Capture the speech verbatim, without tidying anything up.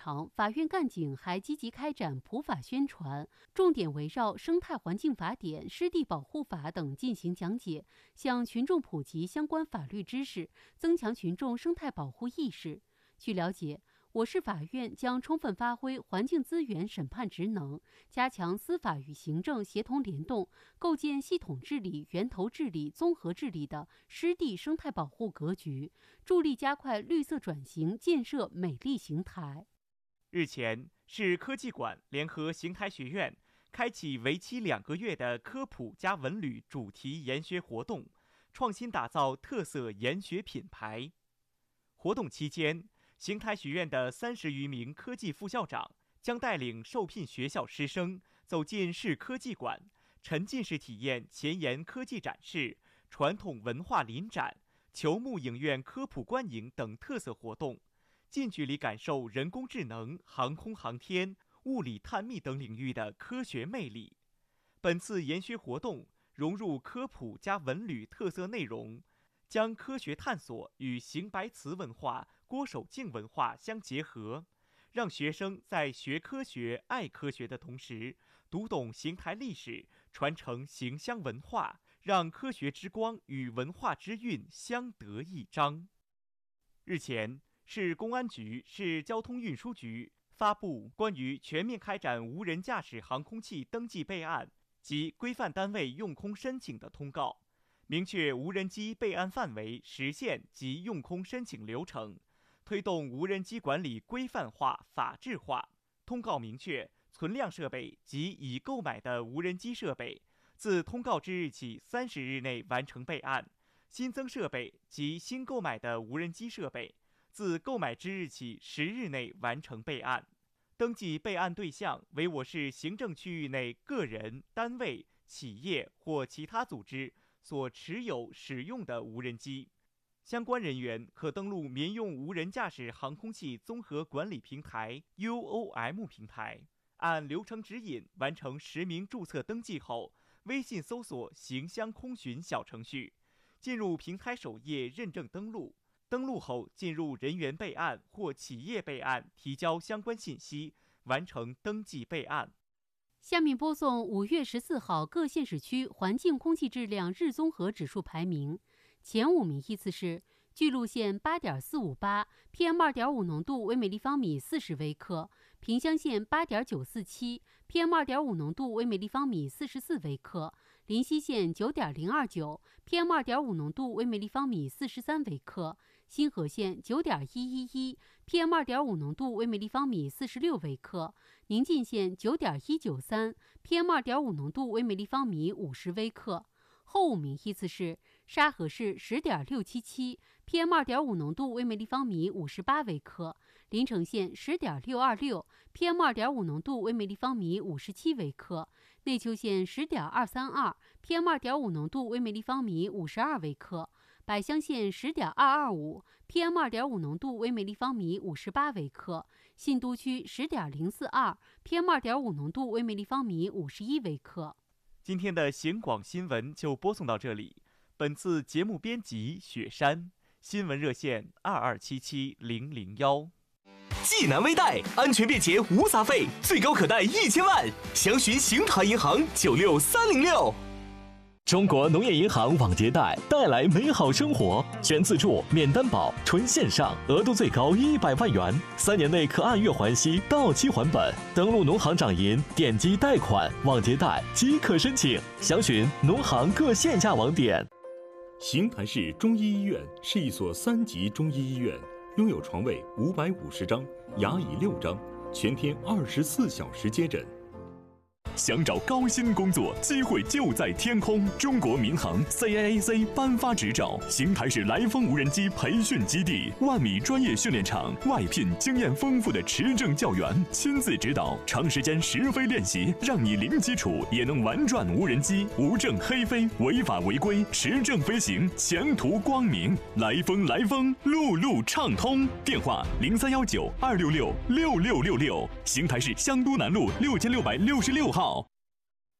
场，法院干警还积极开展普法宣传，重点围绕《生态环境法典》《湿地保护法》等进行讲解，向群众普及相关法律知识，增强群众生态保护意识。据了解，我市法院将充分发挥环境资源审判职能，加强司法与行政协同联动，构建系统治理、源头治理、综合治理的湿地生态保护格局，助力加快绿色转型，建设美丽邢台。 日前，市科技馆联合邢台学院开启为期两个月的科普加文旅主题研学活动，创新打造特色研学品牌。活动期间，邢台学院的三十余名科技副校长将带领受聘学校师生走进市科技馆，沉浸式体验前沿科技展示、传统文化临展、球幕影院科普观影等特色活动，近距离感受人工智能、航空航天、物理探秘等领域的科学魅力。本次研学活动融入科普加文旅特色内容，将科学探索与邢白瓷文化、郭守敬文化相结合，让学生在学科学、爱科学的同时，读懂邢台历史，传承邢乡文化，让科学之光与文化之韵相得益彰。日前，市公安局、市交通运输局发布关于全面开展无人驾驶航空器登记备案及规范单位用空申请的通告，明确无人机备案范围、时限及用空申请流程，推动无人机管理规范化、法治化。通告明确，存量设备及已购买的无人机设备，自通告之日起三十日内完成备案；新增设备及新购买的无人机设备，自购买之日起十日内完成备案。登记备案对象为我市行政区域内个人、单位、企业或其他组织所持有、使用的无人机。相关人员可登录民用无人驾驶航空器综合管理平台 U O M 平台，按流程指引完成实名注册登记后，微信搜索邢乡空巡小程序，进入平台首页认证登录。登录后进入人员备案或企业备案，提交相关信息，完成登记备案。 下面播送五月十四号各县市区环境空气质量日综合指数排名，前五名依次是：巨鹿县 八点四五八 P M 二点五 浓度为每立方米四十微克，萍乡县 八点九四七 P M 二点五 浓度为每立方米四十四微克，临溪县 九点零二九 P M 二点五 浓度为每立方米四十三微克，新河县 九点一一一 P M 二点五 浓度为每立方米四十六微克，宁晋县 九点一九三 P M 二点五 浓度为每立方米五十微克。后五名依次是沙河市 十点六七七 P M 二点五 浓度为每立方米五十八微克，临城县 十点六二六 P M 二点五 浓度为每立方米五十七微克，内丘县 十点二三二 P M 二点五 浓度为每立方米五十二微克，百乡县 十点二二五 P M 二点五 浓度为每立方米五十八微克，信都区 十点零四二 P M 二点五 浓度为每立方米五十一微克。 今天的邢广新闻就播送到这里。本次节目编辑雪山，新闻热线二二七七零零幺。 济南微贷安全便捷无杂费，最高可贷一千万，详询邢台银行九六三零六。中国农业银行网结贷带来美好生活，全自助、免担保、纯线上，额度最高一百万元，三年内可按月还息，到期还本。登录农行掌银，点击贷款、网结贷即可申请，详询农行各线下网点。 邢台市中医医院是一所三级中医医院，拥有床位五百五十张，牙椅六张，全天二十四小时接诊。 想找高薪工作，机会就在天空。中国民航 C A A C 颁发执照，邢台市来风无人机培训基地，万米专业训练场，外聘经验丰富的持证教员，亲自指导，长时间实飞练习，让你零基础也能玩转无人机，无证黑飞，违法违规，持证飞行，前途光明。来风来风，路路畅通。电话零三幺九二六六六六六六，邢台市香都南路六千六百六十六号。